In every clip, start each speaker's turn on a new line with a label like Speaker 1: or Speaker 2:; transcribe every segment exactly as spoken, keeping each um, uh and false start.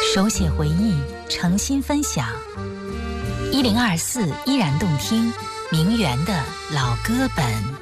Speaker 1: 手写回忆，诚心分享。一零二四依然动听，名媛的老歌本。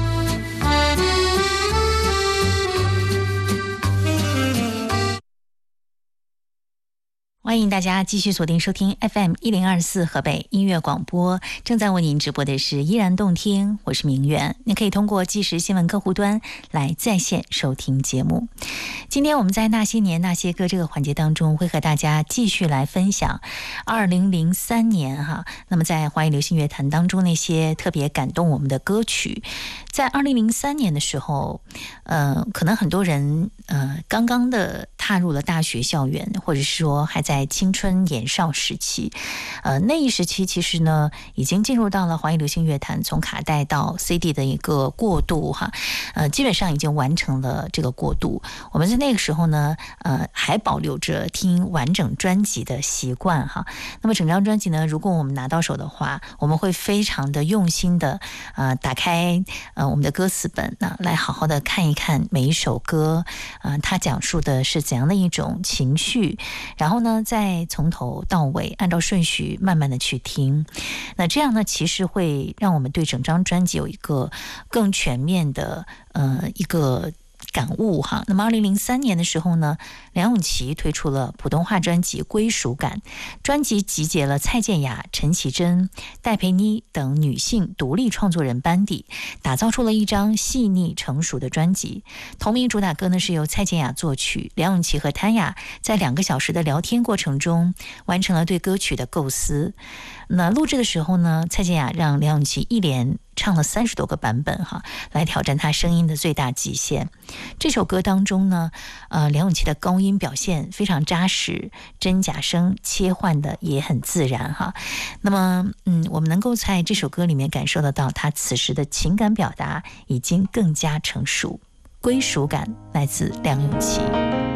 Speaker 1: 欢迎大家继续锁定收听 F M 一零二四河北音乐广播，正在为您直播的是依然动听，我是明媛。您可以通过即时新闻客户端来在线收听节目。今天我们在那些年那些歌这个环节当中，会和大家继续来分享二零零三年哈，那么在华语流行乐坛当中那些特别感动我们的歌曲。在二零零三年的时候，呃，可能很多人呃刚刚的踏入了大学校园，或者是说还在青春年少时期，呃，那一时期其实呢，已经进入到了华语流行乐坛从卡带到 C D 的一个过渡哈，呃，基本上已经完成了这个过渡。我们在那个时候呢，呃，还保留着听完整专辑的习惯哈。那么整张专辑呢，如果我们拿到手的话，我们会非常的用心的呃打开呃我们的歌词本呢，来好好的看一看每一首歌，呃，它讲述的是怎样的一种情绪，然后呢，再从头到尾按照顺序慢慢的去听。那这样呢，其实会让我们对整张专辑有一个更全面的呃一个感悟哈。那么二零零三年的时候呢，梁咏琪推出了普通话专辑《归属感》，专辑集结了蔡健雅、陈绮贞、戴佩妮等女性独立创作人班底，打造出了一张细腻成熟的专辑。同名主打歌呢是由蔡健雅作曲，梁咏琪和谭雅在两个小时的聊天过程中完成了对歌曲的构思。那录制的时候呢，蔡健雅让梁咏琪一连唱了三十多个版本哈，来挑战她声音的最大极限。这首歌当中呢，呃，梁咏琪的高音表现非常扎实，真假声切换的也很自然哈。那么，嗯，我们能够在这首歌里面感受得到她此时的情感表达已经更加成熟。归属感来自梁咏琪。